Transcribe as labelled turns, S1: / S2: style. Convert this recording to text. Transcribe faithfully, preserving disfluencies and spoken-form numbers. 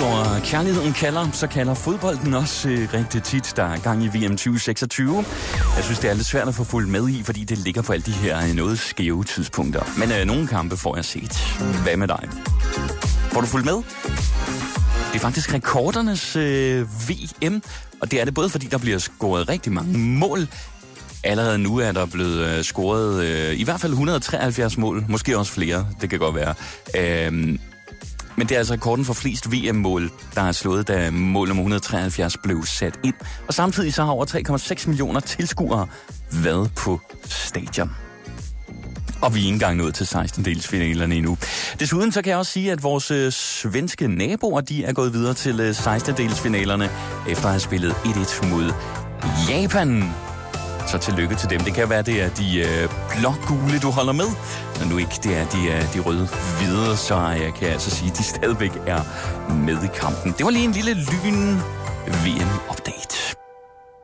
S1: Når kærligheden kalder, så kalder fodbolden også øh, rigtig tit. Der er gang i V M tyve seksogtyve. Jeg synes, det er lidt svært at få fulgt med i, fordi det ligger på alle de her noget skæve tidspunkter. Men øh, nogle kampe får jeg set. Hvad med dig? Får du fulgt med? Det er faktisk rekordernes øh, V M, og det er det både fordi, der bliver scoret rigtig mange mål. Allerede nu er der blevet øh, scoret øh, i hvert fald et hundrede og treoghalvfjerds mål, måske også flere, det kan godt være. Øhm, men det er altså rekorden for flest V M-mål, der er slået, da mål nummer et hundrede og treoghalvfjerds blev sat ind. Og samtidig så har over tre komma seks millioner tilskuere været på stadion. Og vi er ikke engang nået til sekstendedelsfinalerne endnu. Desuden så kan jeg også sige, at vores øh, svenske naboer, de er gået videre til øh, sekstendedelsfinalerne, efter at have spillet et et mod Japan. Så tillykke til dem. Det kan være, det er de øh, blå-gule, du holder med. Men nu ikke, det er de, øh, de røde-hvide, så jeg kan altså sige, at de stadigvæk er med i kampen. Det var lige en lille lyn V M